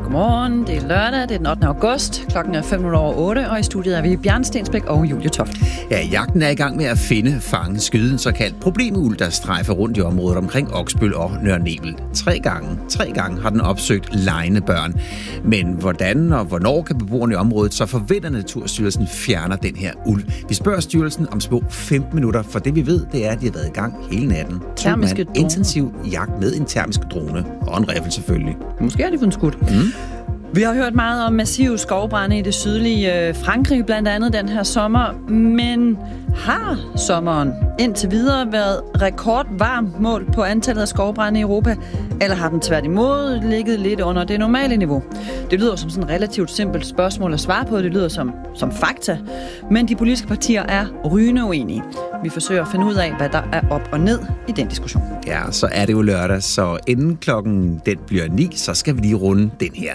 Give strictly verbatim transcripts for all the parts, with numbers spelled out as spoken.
Godmorgen, det er lørdag, det er den ottende august, klokken er fem minutter over otte, og i studiet er vi Bjørn Stensbæk og Julie Toft. Ja, jagten er i gang med at finde, fange, skyde en såkaldt problemuld, der strejfer rundt i området omkring Oksbøl og Nørre Nebel. Tre gange, tre gange har den opsøgt legende børn. Men hvordan og hvornår kan beboerne i området så forventer Naturstyrelsen fjerner den her ulv? Vi spørger styrelsen om små femten minutter, for det vi ved, det er, at de har været i gang hele natten. Termiske drone. Intensiv jagt med en termisk drone og en riffel selvfølgelig. Måske har de fundet skudt. Mm. Vi har hørt meget om massive skovbrande i det sydlige Frankrig, blandt andet den her sommer. Men har sommeren indtil videre været rekordvarm mål på antallet af skovbrande i Europa? Eller har den tværtimod ligget lidt under det normale niveau? Det lyder som sådan et relativt simpelt spørgsmål at svare på. Det lyder som, som fakta. Men de politiske partier er rygende uenige. Vi forsøger at finde ud af, hvad der er op og ned i den diskussion. Ja, så er det jo lørdag, så inden klokken den bliver ni, så skal vi lige runde den her.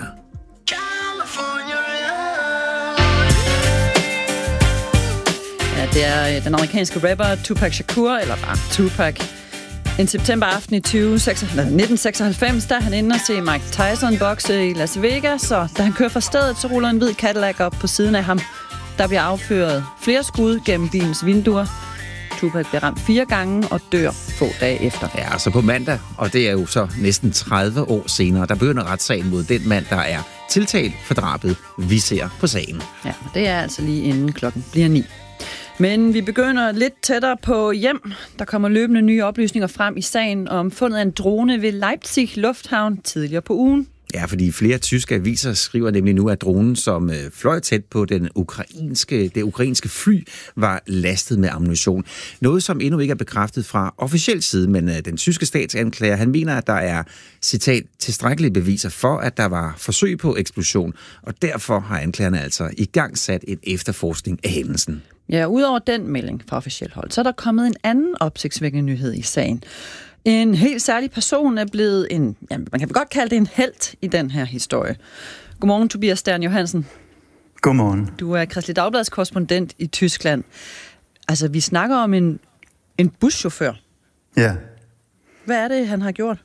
Det er den amerikanske rapper Tupac Shakur, eller bare Tupac. En septemberaften i nitten seksoghalvfems, der er han inde og se Mike Tyson bokse i Las Vegas, og da han kører fra stedet, så ruller en hvid Cadillac op på siden af ham. Der bliver affyret flere skud gennem bilens vinduer. Tupac bliver ramt fire gange og dør få dage efter. Ja, så på mandag, og det er jo så næsten tredive år senere, der begynder retssagen mod den mand, der er tiltalt for drabet. Vi ser på sagen. Ja, det er altså lige inden klokken bliver ni. Men vi begynder lidt tættere på hjem. Der kommer løbende nye oplysninger frem i sagen om fundet af en drone ved Leipzig Lufthavn tidligere på ugen. Ja, fordi flere tyske aviser skriver nemlig nu, at dronen, som øh, fløj tæt på den ukrainske, det ukrainske fly, var lastet med ammunition. Noget, som endnu ikke er bekræftet fra officiel side, men øh, den tyske statsanklager, han mener, at der er, citat, tilstrækkelige beviser for, at der var forsøg på eksplosion, og derfor har anklagerne altså i gang sat en efterforskning af hændelsen. Ja, udover den melding fra officiel hold, så er der kommet en anden opsigtsvækkende nyhed i sagen. En helt særlig person er blevet en, ja, man kan godt kalde det en helt i den her historie. Godmorgen, Tobias Stern Johansen. Godmorgen. Du er Kristeligt Dagbladets korrespondent i Tyskland. Altså, vi snakker om en, en buschauffør. Ja. Hvad er det, han har gjort?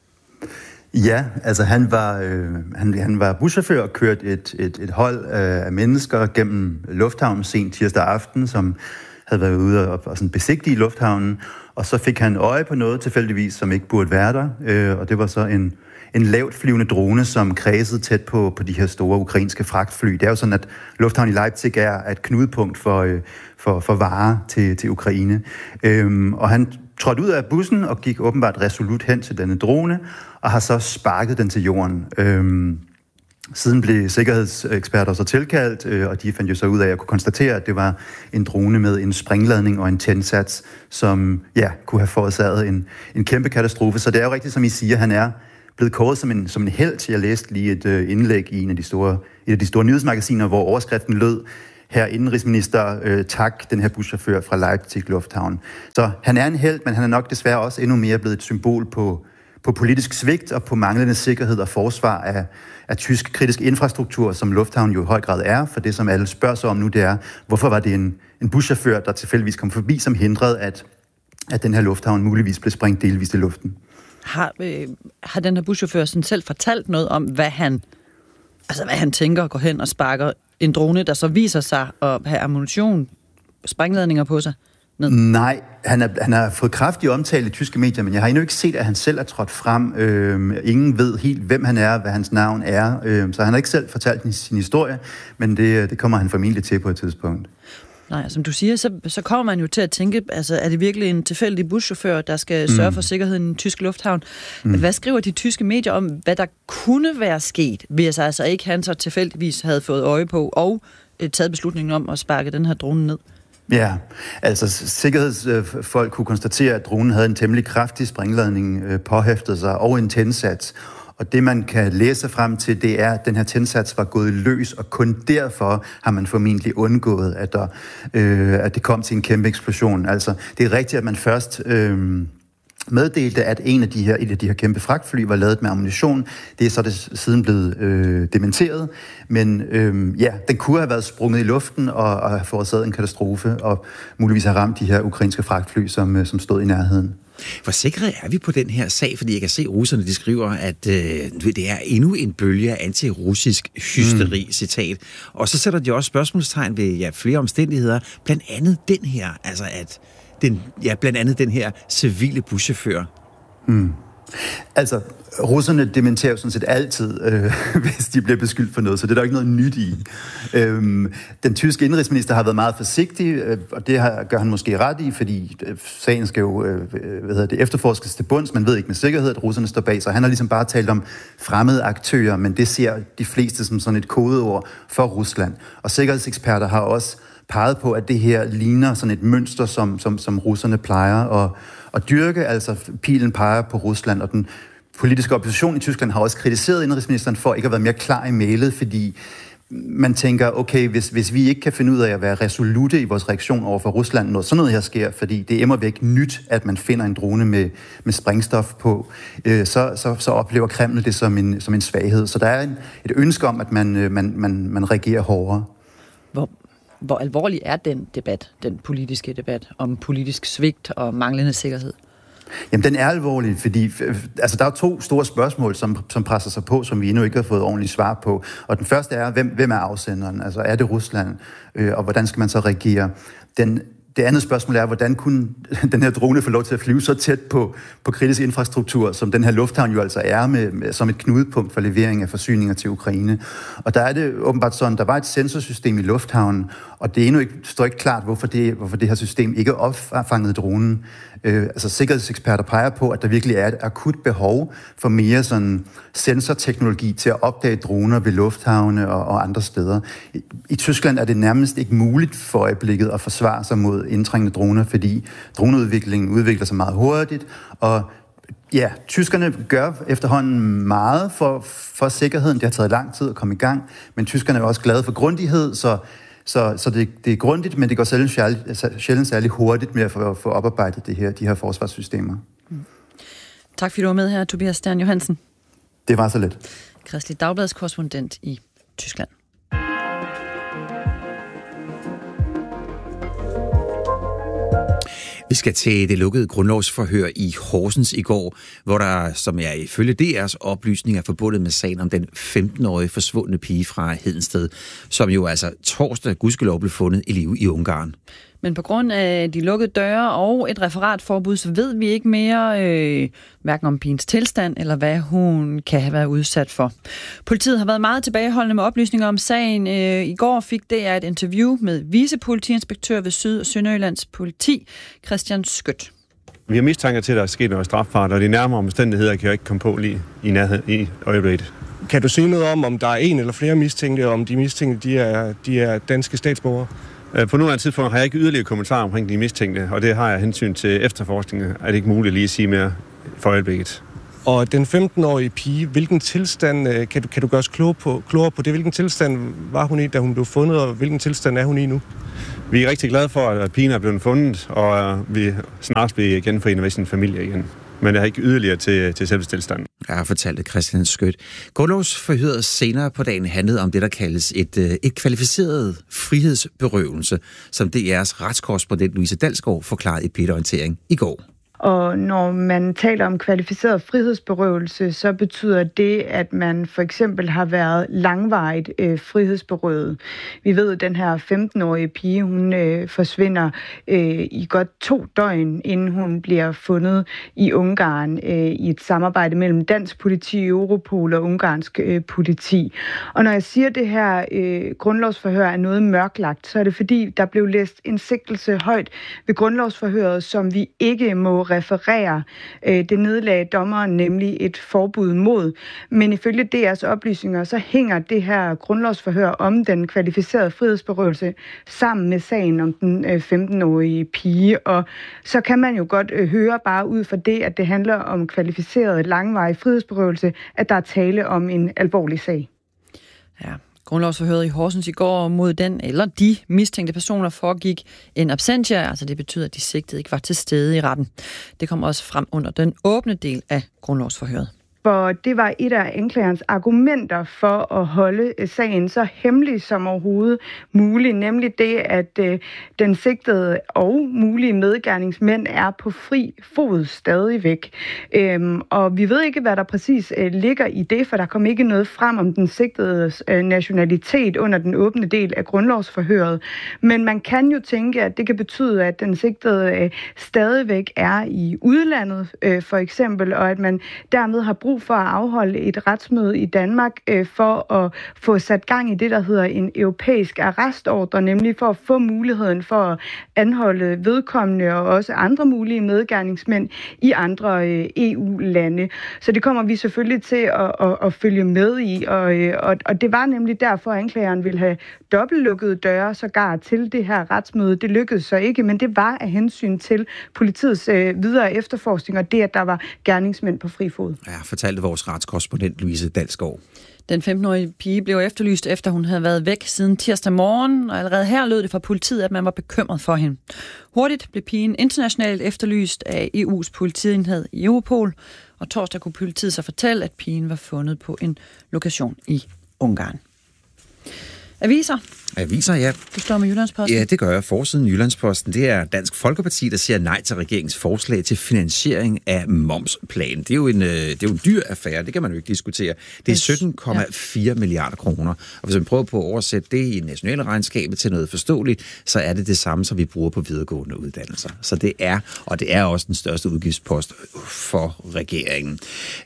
Ja, altså han var, øh, han, han var buschauffør og kørte et, et, et hold øh, af mennesker gennem lufthavnen sent tirsdag aften, som havde været ude og, og sådan besigtige lufthavnen, og så fik han øje på noget tilfældigvis, som ikke burde være der, øh, og det var så en, en lavt flyvende drone, som kredsede tæt på, på de her store ukrainske fragtfly. Det er jo sådan, at lufthavnen i Leipzig er et knudepunkt for, øh, for, for varer til, til Ukraine. Øh, og han trådte ud af bussen og gik åbenbart resolut hen til denne drone, og har så sparket den til jorden. Øh, Siden blev sikkerhedseksperter så tilkaldt, øh, og de fandt jo så ud af at kunne konstatere, at det var en drone med en sprængladning og en tændsats, som ja, kunne have forårsaget en, en kæmpe katastrofe. Så det er jo rigtigt, som I siger, han er blevet kåret som en, som en helt. Jeg læste lige et øh, indlæg i en af de store, et af de store nyhedsmagasiner, hvor overskriften lød: Herr Indenrigsminister, øh, tak, den her buschauffør fra Leipzig Lufthavn. Så han er en helt, men han er nok desværre også endnu mere blevet et symbol på på politisk svigt og på manglende sikkerhed og forsvar af, af tysk kritisk infrastruktur, som lufthavnen jo i høj grad er. For det, som alle spørger sig om nu, det er, hvorfor var det en, en buschauffør, der tilfældigvis kom forbi, som hindrede, at, at den her lufthavn muligvis blev sprængt delvist i luften? Har, øh, har den her buschauffør sådan selv fortalt noget om, hvad han, altså hvad han tænker at gå hen og sparker en drone, der så viser sig at have ammunition, sprængladninger på sig? Ned. Nej, han, er, han har fået kraftig omtale i tyske medier, men jeg har endnu ikke set, at han selv er trådt frem. Øh, ingen ved helt, hvem han er, hvad hans navn er, øh, så han har ikke selv fortalt sin historie, men det, det kommer han formentlig til på et tidspunkt. Nej, som du siger, så, så kommer man jo til at tænke, altså er det virkelig en tilfældig buschauffør, der skal sørge mm. for sikkerheden i den tyske lufthavn? Mm. Hvad skriver de tyske medier om, hvad der kunne være sket, hvis altså ikke han så tilfældigvis havde fået øje på og øh, taget beslutningen om at sparke den her drone ned? Ja, altså sikkerhedsfolk kunne konstatere, at dronen havde en temmelig kraftig sprængladning øh, påhæftet sig og en tændsats. Og det, man kan læse frem til, det er, at den her tændsats var gået løs, og kun derfor har man formentlig undgået, at, der, øh, at det kom til en kæmpe eksplosion. Altså, det er rigtigt, at man først... Øh, meddelte, at en af de her, et af de her kæmpe fragtfly var lavet med ammunition. Det er så det siden blevet øh, dementeret. Men øh, ja, den kunne have været sprunget i luften og, og have forårsaget en katastrofe, og muligvis have ramt de her ukrainske fragtfly, som, som stod i nærheden. Hvor sikre er vi på den her sag? Fordi jeg kan se, at russerne de skriver, at øh, det er endnu en bølge af antirussisk hysteri, mm. citat. Og så sætter de også spørgsmålstegn ved ja, flere omstændigheder. Blandt andet den her, altså at den, ja, blandt andet den her civile buschauffør. Mm. Altså, russerne dementerer jo sådan set altid, øh, hvis de bliver beskyldt for noget, så det er der ikke noget nyt i. Øhm, den tyske indrigsminister har været meget forsigtig, øh, og det har, gør han måske ret i, fordi øh, sagen skal jo øh, hvad hedder det, efterforskes til bunds. Man ved ikke med sikkerhed, at russerne står bag, så han har ligesom bare talt om fremmede aktører, men det ser de fleste som sådan et kodeord for Rusland. Og sikkerhedseksperter har også peget på, at det her ligner sådan et mønster, som, som, som russerne plejer at, at dyrke. Altså pilen peger på Rusland, og den politiske opposition i Tyskland har også kritiseret indrigsministeren for ikke at være mere klar i mailet, fordi man tænker, okay, hvis, hvis vi ikke kan finde ud af at være resolute i vores reaktion over for Rusland, når sådan noget her sker, fordi det er immer væk nyt, at man finder en drone med, med sprængstof på, øh, så, så, så oplever Kreml det som en, som en svaghed. Så der er en, et ønske om, at man, man, man, man reagerer hårdere. Hvor Hvor alvorlig er den debat, den politiske debat, om politisk svigt og manglende sikkerhed? Jamen, den er alvorlig, fordi altså, der er to store spørgsmål, som, som presser sig på, som vi endnu ikke har fået ordentligt svar på. Og den første er, hvem, hvem er afsenderen? Altså, er det Rusland? Øh, og hvordan skal man så reagere? Den Det andet spørgsmål er, hvordan kunne den her drone få lov til at flyve så tæt på, på kritisk infrastruktur, som den her lufthavn jo altså er, med, med, som et knudepunkt for levering af forsyninger til Ukraine. Og der er det åbenbart sådan, der var et sensorsystem i lufthavnen, og det er endnu ikke, står ikke klart, hvorfor det, hvorfor det her system ikke opfangede dronen. Øh, altså sikkerhedseksperter peger på, at der virkelig er et akut behov for mere sådan sensorteknologi til at opdage droner ved lufthavne og, og andre steder. I, I Tyskland er det nærmest ikke muligt for øjeblikket at forsvare sig mod indtrængende droner, fordi droneudviklingen udvikler sig meget hurtigt, og ja, tyskerne gør efterhånden meget for, for sikkerheden. Det har taget lang tid at komme i gang, men tyskerne er også glade for grundighed, så Så, så det, det er grundigt, men det går sjældent særlig, sjældent særlig hurtigt med at få, få oparbejdet det her, de her forsvarssystemer. Mm. Tak fordi du var med her, Tobias Stern Johansen. Det var så let. Kristeligt Dagblads korrespondent i Tyskland. Vi skal til det lukkede grundlovsforhør i Horsens i går, hvor der, som jeg ifølge D R's oplysninger, er forbundet med sagen om den femten-årige forsvundne pige fra Hedensted, som jo altså torsdag gudskelov blev fundet i live i Ungarn. Men på grund af de lukkede døre og et referatforbud, så ved vi ikke mere øh, hverken om pigens tilstand eller hvad hun kan have været udsat for. Politiet har været meget tilbageholdende med oplysninger om sagen. Øh, I går fik D R et interview med vicepolitiinspektør ved Syd- og Sønderjyllands politi, Christian Skødt. Vi har mistanker til, at der er sket noget strafbart, og de nærmere omstændigheder kan jo ikke komme på lige i nærhed i øjeblikket. Kan du sige noget om, om der er en eller flere mistænkte, og om de mistænkte de er, de er danske statsborgere? På nuværende tidspunkt har jeg ikke yderligere kommentarer omkring de mistænkte, og det har jeg hensyn til efterforskningen. Er det ikke muligt lige at sige mere for øjeblikket. Og den femten-årige pige, hvilken tilstand, kan du, kan du gøre os klogere på, klogere på det? Hvilken tilstand var hun i, da hun blev fundet, og hvilken tilstand er hun i nu? Vi er rigtig glade for, at pigen er blevet fundet, og vi snart bliver genforenet med sin familie igen. Men jeg har ikke yderligere til, til selvstilstanden. Jeg har fortalt Christian Skødt. Grundlovsforhøret senere på dagen handlede om det, der kaldes et, et kvalificeret frihedsberøvelse, som D R's retskorrespondent Louise Dalsgaard forklarede i P et-orientering i går. Og når man taler om kvalificeret frihedsberøvelse, så betyder det, at man for eksempel har været langvarigt øh, frihedsberøvet. Vi ved, at den her femten-årige pige, hun øh, forsvinder øh, i godt to døgn, inden hun bliver fundet i Ungarn øh, i et samarbejde mellem dansk politi, Europol og ungarsk øh, politi. Og når jeg siger, at det her øh, grundlovsforhør er noget mørklagt, så er det fordi, der blev læst en sigtelse højt ved grundlovsforhøret, som vi ikke må referere. Det nedlagde dommeren nemlig et forbud mod. Men ifølge D R's oplysninger, så hænger det her grundlovsforhør om den kvalificerede frihedsberøvelse sammen med sagen om den femten-årige pige. Og så kan man jo godt høre bare ud fra det, at det handler om kvalificeret langvarig frihedsberøvelse, at der er tale om en alvorlig sag. Ja. Grundlovsforhøret i Horsens i går mod den eller de mistænkte personer foregik en absentia, altså det betyder, at de sigtede ikke var til stede i retten. Det kom også frem under den åbne del af grundlovsforhøret. For det var et af anklagerens argumenter for at holde sagen så hemmelig som overhovedet muligt, nemlig det, at øh, den sigtede og mulige medgerningsmænd er på fri fod stadigvæk. Øhm, og vi ved ikke, hvad der præcis øh, ligger i det, for der kom ikke noget frem om den sigtedes øh, nationalitet under den åbne del af grundlovsforhøret. Men man kan jo tænke, at det kan betyde, at den sigtede øh, stadigvæk er i udlandet, øh, for eksempel, og at man dermed har brug for at afholde et retsmøde i Danmark øh, for at få sat gang i det, der hedder en europæisk arrestordre, nemlig for at få muligheden for at anholde vedkommende og også andre mulige medgerningsmænd i andre øh, E U-lande. Så det kommer vi selvfølgelig til at, at, at følge med i, og, øh, og, og det var nemlig derfor, at anklageren ville have dobbeltlukkede døre sågar til det her retsmøde. Det lykkedes så ikke, men det var af hensyn til politiets øh, videre efterforskning, og det, at der var gerningsmænd på fri fod. Ja, fortalte vores retskorrespondent Louise Dalsgaard. Den femten-årige pige blev efterlyst, efter hun havde været væk siden tirsdag morgen, og allerede her lød det fra politiet, at man var bekymret for hende. Hurtigt blev pigen internationalt efterlyst af E U's politienhed i Europol, og torsdag kunne politiet så fortælle, at pigen var fundet på en lokation i Ungarn. Aviser. Aviser, ja. Du står med Jyllandsposten. Ja, det gør jeg. Forsiden i Jyllandsposten, det er Dansk Folkeparti, der siger nej til regeringens forslag til finansiering af momsplanen. Det er jo en, det er jo en dyr affære, det kan man jo ikke diskutere. Det er sytten komma fire milliarder kroner. Og hvis man prøver på at oversætte det i nationale regnskabet til noget forståeligt, så er det det samme, som vi bruger på videregående uddannelser. Så det er, og det er også den største udgiftspost for regeringen.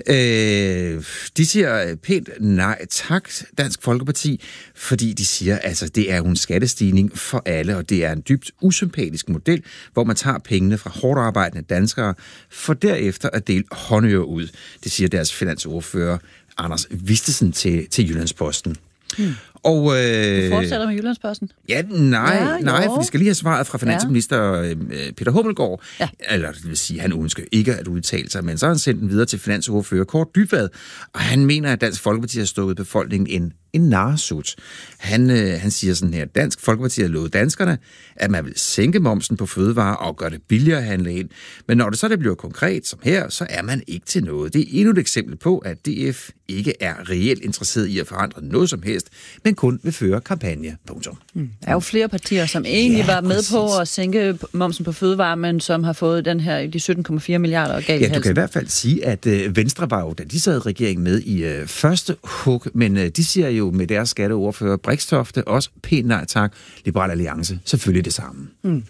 Øh, de siger pænt nej tak, Dansk Folkeparti, fordi de siger, altså det er jo en skattestigning for alle, og det er en dybt usympatisk model, hvor man tager pengene fra hårdt arbejdende danskere, for derefter at dele håndører ud. Det siger deres finansordfører Anders Vistesen til, til Jyllandsposten. Hmm. Og, øh, du fortsætter med Jyllandsposten? Ja, nej, ja, nej, for vi skal lige have svaret fra finansminister ja. Peter Hummelgaard. Ja. Eller det vil sige, han ønsker ikke at udtale sig, men så har han sendt den videre til finansordfører Kåre Dybvad, og han mener, at Dansk Folkeparti har stået befolkningen en en narsut. Han, øh, han siger sådan her, Dansk Folkeparti har lovet danskerne, at man vil sænke momsen på fødevarer og gøre det billigere at handle ind. Men når det så det bliver konkret som her, så er man ikke til noget. Det er endnu et eksempel på, at D F ikke er reelt interesseret i at forandre noget som helst, men kun vil føre kampagne. Punktum. Mm. Der er jo flere partier, som egentlig ja, var med præcis. på at sænke momsen på fødevarer, men som har fået den her, de sytten komma fire milliarder galt i Ja, du kan i hvert fald sige, at øh, Venstre var jo, da de sad i regeringen med i øh, første hug, men øh, de siger jo med deres skatteordfører Brikstofte også pænt nej tak. Liberal Alliance, selvfølgelig det samme. Mm.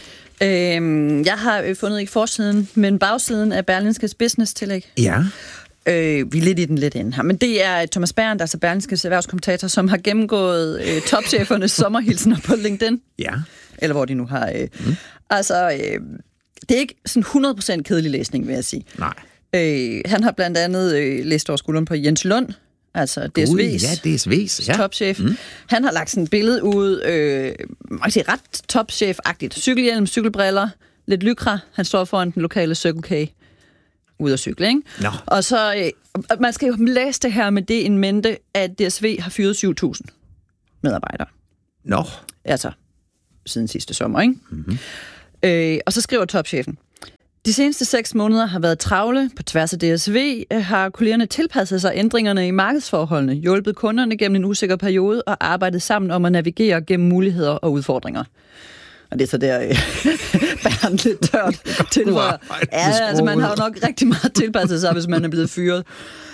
Øhm, jeg har fundet ikke forsiden, men bagsiden af Berlingskes business-tillæg. Ja. Øh, vi er lidt i den lidt inde her, men det er Thomas Berndt, altså Berlingskes erhvervskommentator, som har gennemgået øh, topchefernes sommerhilsener på LinkedIn. Ja. Eller hvor de nu har. Øh. Mm. Altså, øh, det er ikke sådan hundrede procent kedelig læsning, vil jeg sige. Nej. Øh, han har blandt andet øh, læst over skulderen på Jens Lund, altså D S V's, ja, D S V's ja. topchef. Mm. Han har lagt sådan et billede ud, øh, man kan sige ret topchef-agtigt. Cykelhjelm, cykelbriller, lidt lykra. Han står foran den lokale Circle K. Ud af cykle, ikke? No. Og så, øh, man skal jo læse det her med det in mente, at D S V har fyret syv tusind medarbejdere. Nå. No. Altså, siden sidste sommer, ikke? Mm-hmm. Øh, og så skriver topchefen, de seneste seks måneder har været travle. På tværs af D S V har kollegerne tilpasset sig ændringerne i markedsforholdene, hjulpet kunderne gennem en usikker periode og arbejdet sammen om at navigere gennem muligheder og udfordringer. Og det er så der øh, Bernd lidt tørt til. Ja, altså man har jo nok rigtig meget tilpasset sig, hvis man er blevet fyret.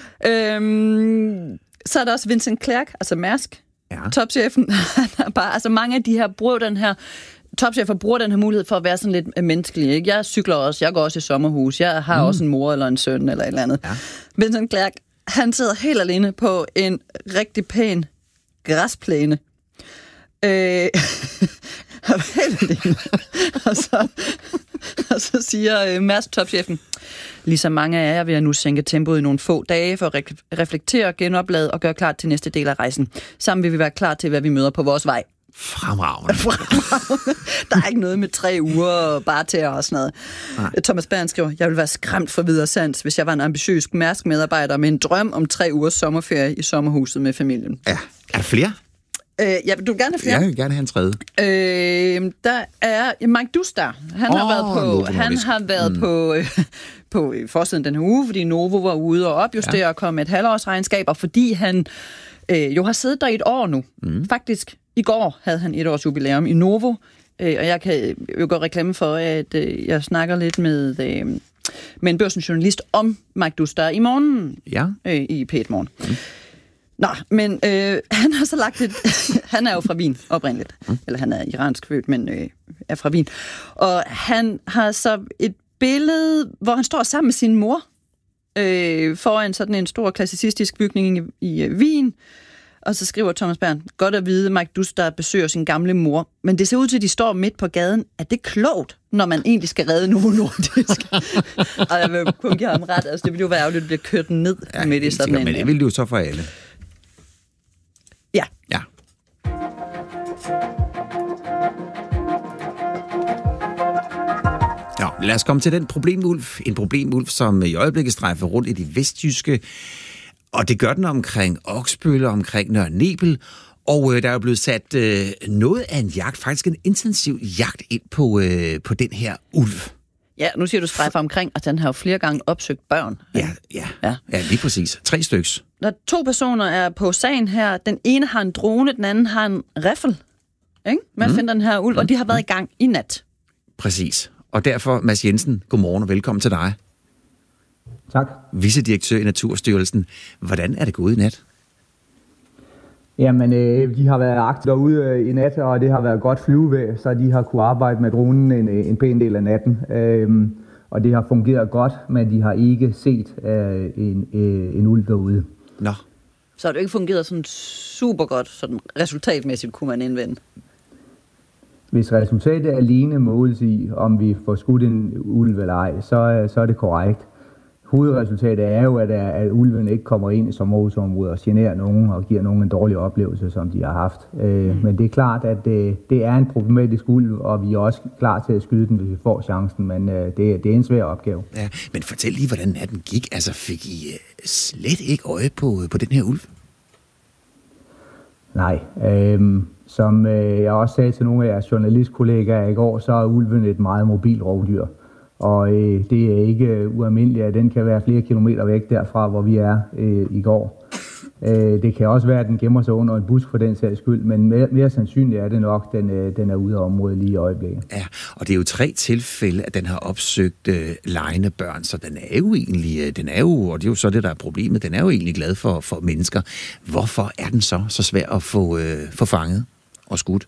Øhm, så er der også Vincent Clerc, altså Mærsk, ja. topchefen. Bare, altså mange af de her bruger den her topchefer bruger den her mulighed for at være sådan lidt menneskelig. Ikke? Jeg cykler også, jeg går også i sommerhus, jeg har mm. også en mor eller en søn eller et eller andet. Ja. Vincent Clerc, han sidder helt alene på en rigtig pæn græsplæne. Øh, helt alene. og, så, og så siger øh, Mærsk topchefen, ligesom mange af jer vil jeg nu sænke tempoet i nogle få dage for at reflektere, genoplade og gøre klar til næste del af rejsen. Sammen vil vi være klar til, hvad vi møder på vores vej. Fremragende. Fremragende. Der er ikke noget med tre uger bare til og sådan noget. Nej. Thomas Berndt skriver, jeg ville være skræmt for videre sans, hvis jeg var en ambitiøs Mærsk medarbejder med en drøm om tre ugers sommerferie i sommerhuset med familien. Ja. Er der flere? Øh, ja, du vil gerne have flere? Jeg vil gerne have en tredje. Øh, der er Mike Dustar. Han oh, har været på, han har været mm. på, øh, på forsiden den her uge, fordi Novo var ude og opjustere ja. og komme med et halvårsregnskab, og fordi han øh, jo har siddet der i et år nu. Mm. Faktisk, i går havde han et års jubilæum i Novo, øh, og jeg kan jo gøre reklame for, at øh, jeg snakker lidt med, øh, med en børsjournalist om Mike Dustar i morgen ja. øh, i P et Morgen. Mm. Nå, men øh, han har så lagt et... han er jo fra Wien oprindeligt. Mm. Eller han er iransk født, men øh, er fra Wien. Og han har så et billede, hvor han står sammen med sin mor øh, foran sådan en stor klassicistisk bygning i, i øh, Wien. Og så skriver Thomas Bern, godt at vide, Mike Dustar besøger sin gamle mor. Men det ser ud til, at de står midt på gaden. Er det klogt, når man egentlig skal redde Novo Nordisk? Og jeg vil kun give ham ret. Altså, det ville jo være ærgerligt at blive kørt ned ja, med det sådan en... Men det ville det jo så for alle. Ja. Ja. Ja, lad os komme til den problemulv. En problemulv, som i øjeblikket strejfer rundt i de vestjyske. Og det gør den omkring Oksbøl, omkring Nørre Nebel. Og øh, der er jo blevet sat øh, noget af en jagt, faktisk en intensiv jagt ind på, øh, på den her ulv. Ja, nu siger du strejfer omkring, og den har jo flere gange opsøgt børn. Ja, ja, ja. ja lige præcis. Tre styks. Der to personer er på sagen her. Den ene har en drone, den anden har en riffel. Ikke? Man mm. finder den her ulv, og de har været i gang i nat. Præcis. Og derfor, Mads Jensen, godmorgen og velkommen til dig. Tak. Vicedirektør i Naturstyrelsen. Hvordan er det gået i nat? Jamen, øh, de har været aktive derude øh, i nat, og det har været godt flyvevejr, så de har kunne arbejde med dronen en, en pæn del af natten. Øhm, og det har fungeret godt, men de har ikke set øh, en, øh, en ulv derude. Nå. Så har det ikke fungeret sådan super godt, sådan resultatmæssigt kunne man indvende? Hvis resultatet alene måles i, om vi får skudt en ulv eller ej, så, så er det korrekt. Hovedresultatet er jo, at, at ulven ikke kommer ind i sommerhusområdet og generer nogen og giver nogen en dårlig oplevelse, som de har haft. Mm. Men det er klart, at det, det er en problematisk ulv, og vi er også klar til at skyde den, hvis vi får chancen, men det, det er en svær opgave. Ja, men fortæl lige, hvordan natten gik. Altså, fik I slet ikke øje på, på den her ulv? Nej. Øhm, som jeg også sagde til nogle af jeres journalistkollegaer i går, så er ulven et meget mobil rovdyr. Og øh, det er ikke øh, ualmindeligt, at den kan være flere kilometer væk derfra, hvor vi er øh, i går. Øh, det kan også være, at den gemmer sig under en busk for den sags skyld, men mere, mere sandsynligt er det nok, at den, øh, den er ude af området lige i øjeblikket. Ja, og det er jo tre tilfælde, at den har opsøgt øh, legende børn, så den er jo egentlig, øh, den er jo, og det er jo så det, der er problemet, den er jo egentlig glad for, for mennesker. Hvorfor er den så så svær at få, øh, få fanget og skudt?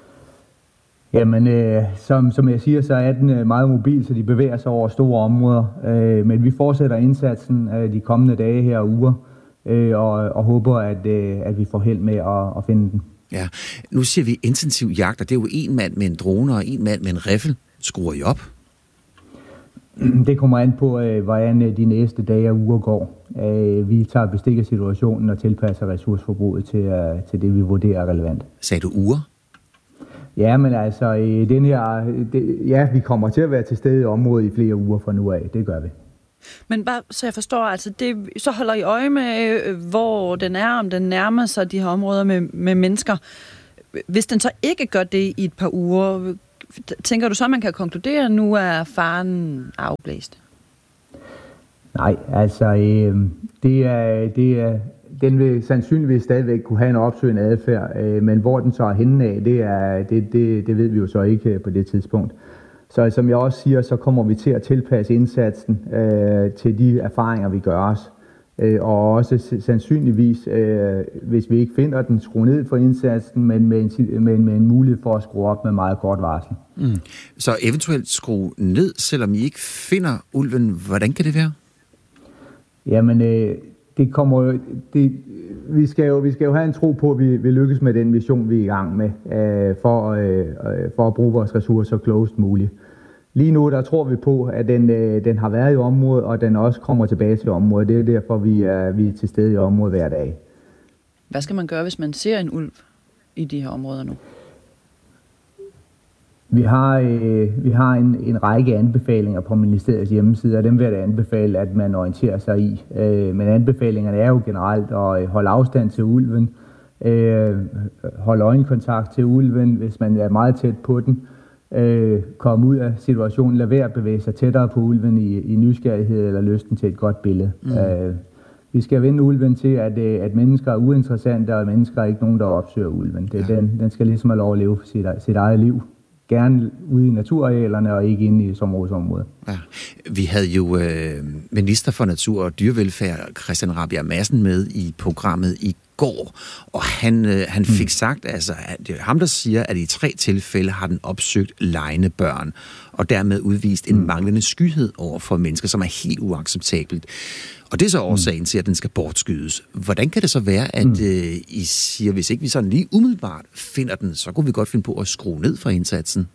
Jamen, øh, som, som jeg siger, så er den øh, meget mobil, så de bevæger sig over store områder. Øh, men vi fortsætter indsatsen øh, de kommende dage her og uger, øh, og, og håber, at, øh, at vi får held med at, at finde den. Ja, nu ser vi intensiv jagt, og det er jo en mand med en drone og en mand med en riffel. Skruer I op? Det kommer an på, øh, hvordan de næste dage og uger går. Øh, vi tager bestik af situationen og tilpasser ressourceforbruget til, øh, til det, vi vurderer er relevant. Sagde du uger? Ja, men altså, i den her, det, ja, vi kommer til at være til stede i området i flere uger fra nu af. Det gør vi. Men bare så jeg forstår, altså det, så holder I øje med, hvor den er, om den nærmer sig de her områder med, med mennesker. Hvis den så ikke gør det i et par uger, tænker du så, at man kan konkludere, at nu er faren afblæst? Nej, altså, øh, det er... Det er Den vil sandsynligvis stadigvæk kunne have en opsøgende adfærd, øh, men hvor den så er henne af, det, er, det, det, det ved vi jo så ikke på det tidspunkt. Så som jeg også siger, så kommer vi til at tilpasse indsatsen øh, til de erfaringer, vi gør os. Øh, og også sandsynligvis, øh, hvis vi ikke finder den, skrue ned for indsatsen, men med en, med, med en mulighed for at skrue op med meget kort varsel. Mm. Så eventuelt skrue ned, selvom I ikke finder ulven. Hvordan kan det være? Jamen... Øh, Det kommer, det, vi, skal jo, vi skal jo have en tro på, at vi vil lykkes med den mission, vi er i gang med, øh, for, øh, for at bruge vores ressourcer klogest muligt. Lige nu, der tror vi på, at den, øh, den har været i området, og den også kommer tilbage til området. Det er derfor, vi er, vi er til stede i området hver dag. Hvad skal man gøre, hvis man ser en ulv i de her områder nu? Vi har, øh, vi har en, en række anbefalinger på ministeriets hjemmeside, og dem vil jeg da anbefale, at man orienterer sig i. Øh, men anbefalingerne er jo generelt at holde afstand til ulven, Øh, holde øjenkontakt til ulven, hvis man er meget tæt på den. Øh, komme ud af situationen, lad være at bevæge sig tættere på ulven i, i nysgerrighed eller lysten til et godt billede. Mm. Øh, vi skal vende ulven til, at, at mennesker er uinteressante, og mennesker er ikke nogen, der opsøger ulven. Det, ja. den, den skal ligesom have lov at leve sit, sit eget liv. Gerne ude i naturarealerne og ikke inde i sommerhusområdet. Ja. Vi havde jo øh, minister for natur og dyrevelfærd, Christian Rabjerg Madsen, med i programmet i går, og han, øh, han fik sagt, altså, at det er ham, der siger, at i tre tilfælde har den opsøgt legende børn, og dermed udvist en manglende skyhed over for mennesker, som er helt uacceptabelt. Og det er så årsagen til, at den skal bortskydes. Hvordan kan det så være, at øh, I siger, hvis ikke vi sådan lige umiddelbart finder den, så kunne vi godt finde på at skrue ned for indsatsen?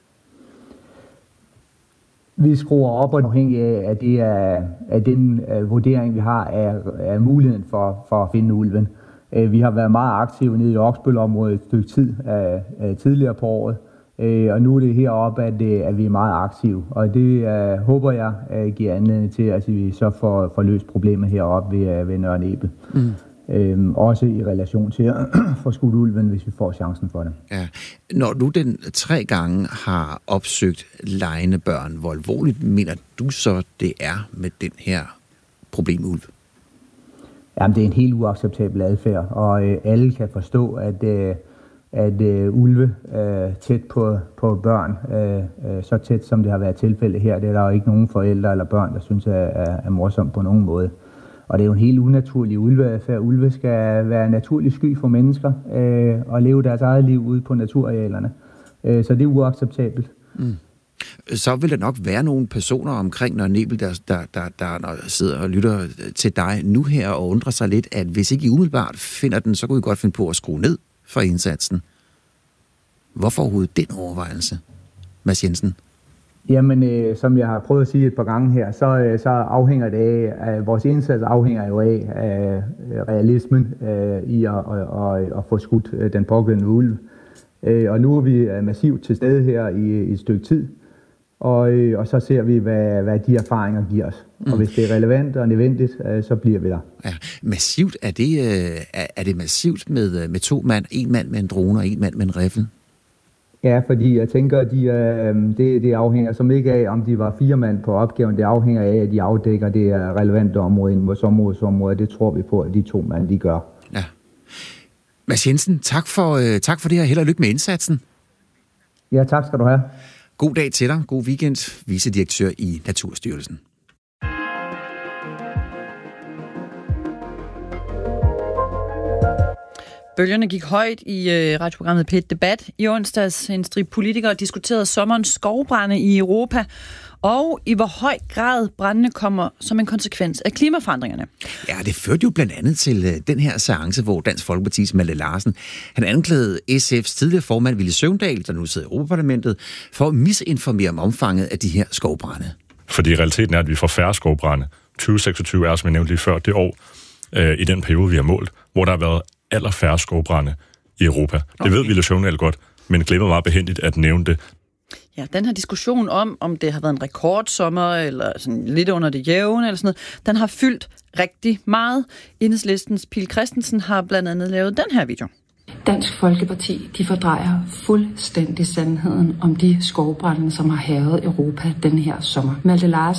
Vi skruer op og afhængig af, at det er af den uh, vurdering, vi har af, af muligheden for, for at finde ulven. Uh, vi har været meget aktive nede i Oksbøl-området et stykke tid uh, uh, tidligere på året, uh, og nu er det heroppe, at, uh, at vi er meget aktive. Og det uh, håber jeg uh, giver anledning til, at vi så får, får løst problemet heroppe ved, uh, ved Nørre Nebel. Mm. Øhm, også i relation til at få skudt ulven, hvis vi får chancen for det. Ja. Når du den tre gange har opsøgt legende børn, hvor alvorligt mener du så, det er med den her problemulv? Jamen, det er en helt uacceptabel adfærd, og øh, alle kan forstå, at, øh, at øh, ulve øh, tæt på, på børn, øh, øh, så tæt som det har været tilfældet her, det er der jo ikke nogen forældre eller børn, der synes er, er, er morsomt på nogen måde. Og det er jo en helt unaturlig ulveadfærd. Ulve skal være naturlig sky for mennesker øh, og leve deres eget liv ude på naturarealerne. Øh, så det er uacceptabelt. Mm. Så vil der nok være nogle personer omkring Nørre Nebel, der, der, der, der, der sidder og lytter til dig nu her og undrer sig lidt, at hvis ikke I umiddelbart finder den, så kunne I godt finde på at skrue ned for indsatsen. Hvorfor overhovedet den overvejelse, Mads Jensen? Jamen, øh, som jeg har prøvet at sige et par gange her, så, øh, så afhænger det af, at vores indsats afhænger jo af, af realismen øh, i at, at, at, at få skudt øh, den pågældende ulv. Øh, og nu er vi massivt til stede her i, i et stykke tid, og, øh, og så ser vi, hvad, hvad de erfaringer giver os. Mm. Og hvis det er relevant og nødvendigt, øh, så bliver vi der. Ja. Massivt, er det, øh, er, er det massivt med, med to mand, en mand med en drone og en mand med en riffel? Ja, fordi jeg tænker, at de, øh, det, det afhænger som ikke af, om de var fire mand på opgaven. Det afhænger af, at de afdækker det relevante område inden for sommerhusområdet. Det tror vi på, at de to mand, de gør. Ja. Mads Jensen, tak for, øh, tak for det her. Held og lykke med indsatsen. Ja, tak skal du have. God dag til dig. God weekend. Vicedirektør i Naturstyrelsen. Bølgerne gik højt i øh, radioprogrammet P et Debat. I onsdags en stribe politikere diskuterede sommerens skovbrande i Europa, og i hvor høj grad brændene kommer som en konsekvens af klimaforandringerne. Ja, det førte jo blandt andet til øh, den her seance, hvor Dansk Folkepartis Malte Larsen, han anklagede S F's tidligere formand Villy Søvndal, der nu sidder i Europaparlamentet, for at misinformere om omfanget af de her skovbrande. Fordi realiteten er, at vi får færre skovbrande. tyve seksogtyve er, som jeg nævnte lige før, det år øh, i den periode, vi har målt, hvor der har været allerfærre skovbrande i Europa. Okay. Det ved Villy Søvndal godt, men glemmer meget behændigt at nævne det. Ja, den her diskussion om, om det har været en rekordsommer, eller sådan lidt under det jævne, eller sådan noget, den har fyldt rigtig meget. Enhedslistens Pihl Christensen har blandt andet lavet den her video. Dansk Folkeparti, de fordrejer fuldstændig sandheden om de skovbrande, som har hærget Europa den her sommer. Malte Larsen